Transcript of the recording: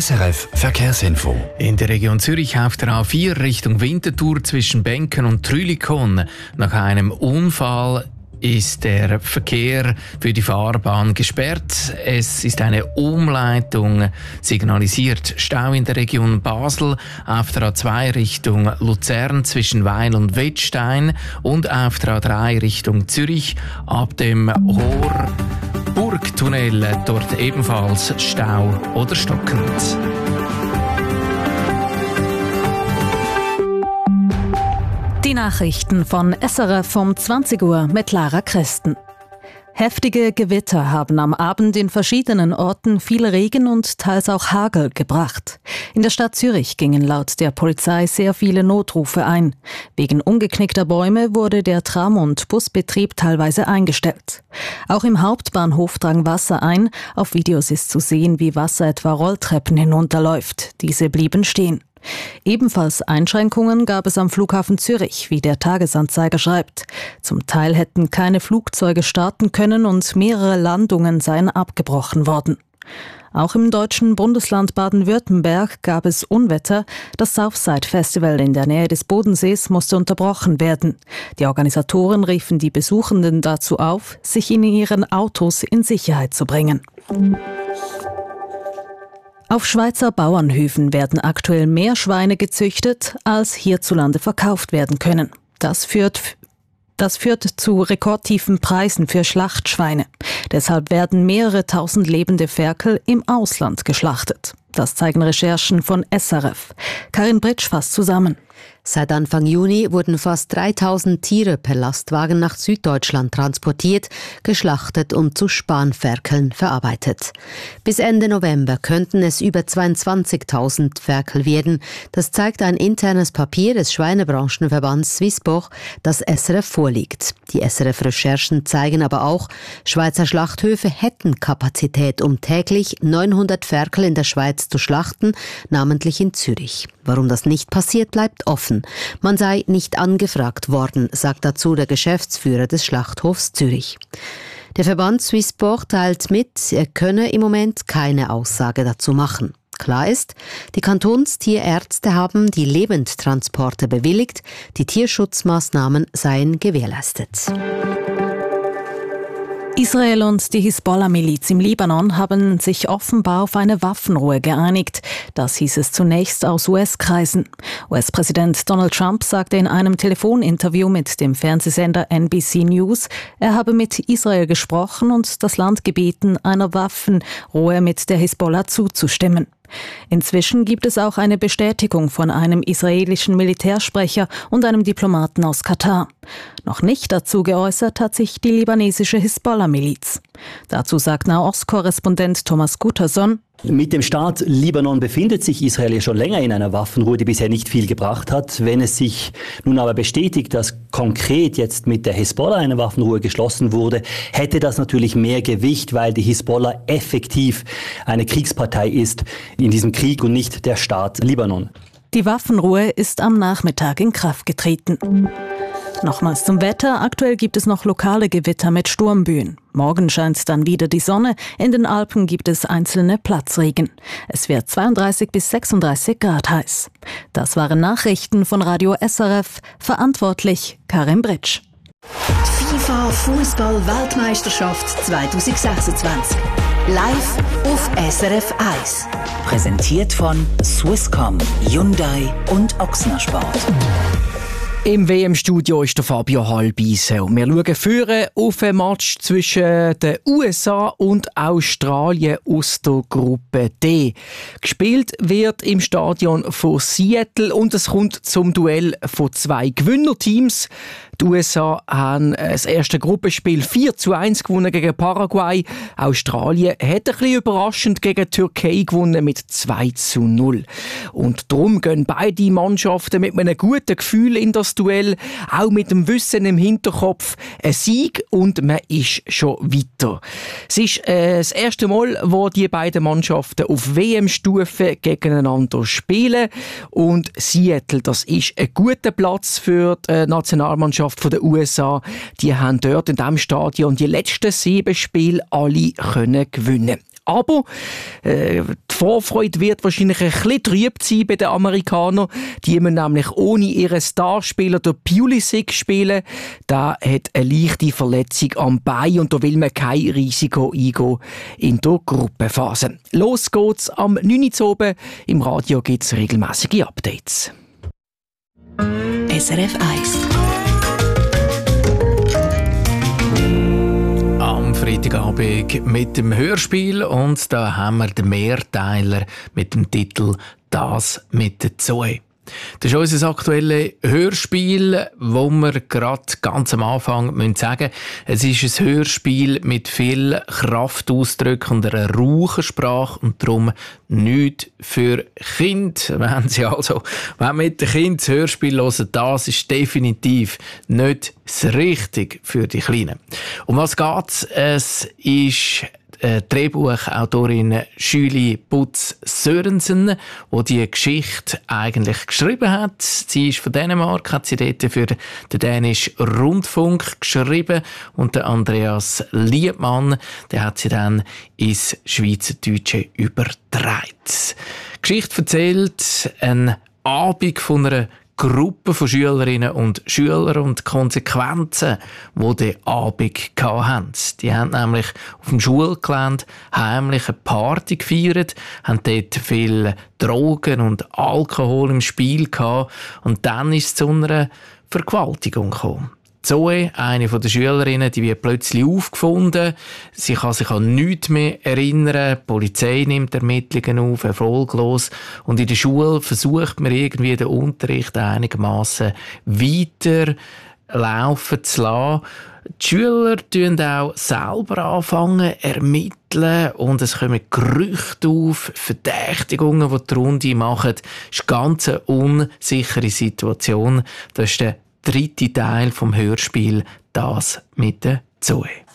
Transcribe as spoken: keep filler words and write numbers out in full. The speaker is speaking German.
S R F Verkehrsinfo. In der Region Zürich auf der A vier Richtung Winterthur zwischen Benken und Trülikon. Nach einem Unfall ist der Verkehr für die Fahrbahn gesperrt. Es ist eine Umleitung signalisiert. Stau in der Region Basel auf der A zwei Richtung Luzern zwischen Weil und Wettstein und auf der A drei Richtung Zürich ab dem Horburgtunnel. Dort ebenfalls Stau oder stockend. Die Nachrichten von S R F um zwanzig Uhr mit Lara Christen. Heftige Gewitter haben am Abend in verschiedenen Orten viel Regen und teils auch Hagel gebracht. In der Stadt Zürich gingen laut der Polizei sehr viele Notrufe ein. Wegen umgeknickter Bäume wurde der Tram- und Busbetrieb teilweise eingestellt. Auch im Hauptbahnhof drang Wasser ein. Auf Videos ist zu sehen, wie Wasser etwa Rolltreppen hinunterläuft. Diese blieben stehen. Ebenfalls Einschränkungen gab es am Flughafen Zürich, wie der Tagesanzeiger schreibt. Zum Teil hätten keine Flugzeuge starten können und mehrere Landungen seien abgebrochen worden. Auch im deutschen Bundesland Baden-Württemberg gab es Unwetter. Das Southside Festival in der Nähe des Bodensees musste unterbrochen werden. Die Organisatoren riefen die Besuchenden dazu auf, sich in ihren Autos in Sicherheit zu bringen. Auf Schweizer Bauernhöfen werden aktuell mehr Schweine gezüchtet, als hierzulande verkauft werden können. Das führt, das führt zu rekordtiefen Preisen für Schlachtschweine. Deshalb werden mehrere tausend lebende Ferkel im Ausland geschlachtet. Das zeigen Recherchen von S R F. Karin Britsch fasst zusammen. Seit Anfang Juni wurden fast dreitausend Tiere per Lastwagen nach Süddeutschland transportiert, geschlachtet und zu Spanferkeln verarbeitet. Bis Ende November könnten es über zweiundzwanzigtausend Ferkel werden. Das zeigt ein internes Papier des Schweinebranchenverbands Swissboch, das S R F vorliegt. Die S R F-Recherchen zeigen aber auch, Schweizer Schlachthöfe hätten Kapazität, um täglich neunhundert Ferkel in der Schweiz zu schlachten, namentlich in Zürich. Warum das nicht passiert, bleibt offen. Man sei nicht angefragt worden, sagt dazu der Geschäftsführer des Schlachthofs Zürich. Der Verband Swissboch teilt mit, er könne im Moment keine Aussage dazu machen. Klar ist, die Kantonstierärzte haben die Lebendtransporte bewilligt, die Tierschutzmaßnahmen seien gewährleistet. Israel und die Hisbollah-Miliz im Libanon haben sich offenbar auf eine Waffenruhe geeinigt. Das hieß es zunächst aus U S-Kreisen. U S-Präsident Donald Trump sagte in einem Telefoninterview mit dem Fernsehsender N B C News, er habe mit Israel gesprochen und das Land gebeten, einer Waffenruhe mit der Hisbollah zuzustimmen. Inzwischen gibt es auch eine Bestätigung von einem israelischen Militärsprecher und einem Diplomaten aus Katar. Noch nicht dazu geäußert hat sich die libanesische Hisbollah-Miliz. Dazu sagt Nahost-Korrespondent Thomas Gutterson: Mit dem Staat Libanon befindet sich Israel ja schon länger in einer Waffenruhe, die bisher nicht viel gebracht hat. Wenn es sich nun aber bestätigt, dass konkret jetzt mit der Hisbollah eine Waffenruhe geschlossen wurde, hätte das natürlich mehr Gewicht, weil die Hisbollah effektiv eine Kriegspartei ist in diesem Krieg und nicht der Staat Libanon. Die Waffenruhe ist am Nachmittag in Kraft getreten. Nochmals zum Wetter. Aktuell gibt es noch lokale Gewitter mit Sturmböen. Morgen scheint dann wieder die Sonne. In den Alpen gibt es einzelne Platzregen. Es wird zweiunddreißig bis sechsunddreißig Grad heiß. Das waren Nachrichten von Radio S R F. Verantwortlich Karin Britsch. Die FIFA Fußball-Weltmeisterschaft zwanzig sechsundzwanzig. Live auf S R F eins. Präsentiert von Swisscom, Hyundai und Ochsner Sport. Im W M-Studio ist der Fabio Halbise. Wir schauen führen auf ein Match zwischen den U S A und Australien aus der Gruppe D. Gespielt wird im Stadion von Seattle und es kommt zum Duell von zwei Gewinnerteams. Die U S A haben das erste Gruppenspiel vier zu eins gewonnen gegen Paraguay. Australien hat ein bisschen überraschend gegen Türkei gewonnen mit zwei zu null. Und darum gehen beide Mannschaften mit einem guten Gefühl in das Duell, auch mit dem Wissen im Hinterkopf, ein Sieg und man ist schon weiter. Es ist äh, das erste Mal, wo die beiden Mannschaften auf W M-Stufe gegeneinander spielen und Seattle, das ist ein guter Platz für die Nationalmannschaft von der U S A. Die haben dort in diesem Stadion die letzten sieben Spiele alle können gewinnen. Aber äh, die Vorfreude wird wahrscheinlich ein bisschen trüb sein bei den Amerikanern. Die müssen nämlich ohne ihren Starspieler, der Pulisic, spielen. Der hat eine leichte Verletzung am Bein und da will man kein Risiko eingehen in der Gruppenphase. Los geht's am neun Uhr oben. Im Radio gibt es regelmäßige Updates. S R F eins. Am Freitagabend mit dem Hörspiel und da haben wir den Mehrteiler mit dem Titel «Das mit der Zoe». Das ist unser aktuelles Hörspiel, wo wir gerade ganz am Anfang müssen sagen müssen, es ist ein Hörspiel mit viel Kraftausdrücken und einer rauchen Sprache und darum nichts für Kinder. Wenn Sie also wenn mit den Kindern das Hörspiel hören, das ist definitiv nicht das Richtige für die Kleinen. Um was geht's? Es ist Äh, Drehbuchautorin Julie Butz-Sörensen, die die Geschichte eigentlich geschrieben hat. Sie ist von Dänemark, hat sie dort für den dänischen Rundfunk geschrieben und der Andreas Liebmann, der hat sie dann ins Schweizerdeutsche übertragen. Die Geschichte erzählt einen Abend von einer Gruppe von Schülerinnen und Schülern und die Konsequenzen, die der Abend hatten. Die haben nämlich auf dem Schulgelände heimlich eine Party gefeiert, haben dort viel Drogen und Alkohol im Spiel gehabt und dann ist es zu einer Vergewaltigung gekommen. Zoe, eine der Schülerinnen, die wird plötzlich aufgefunden. Sie kann sich an nichts mehr erinnern. Die Polizei nimmt Ermittlungen auf, erfolglos. Und in der Schule versucht man irgendwie den Unterricht einigermaßen weiter laufen zu lassen. Die Schüler tun auch selber anfangen, ermitteln und es kommen Gerüchte auf, Verdächtigungen, die die Runde machen. Das ist eine ganz unsichere Situation. Das ist der dritte Teil vom Hörspiel «Das mit der Zoe».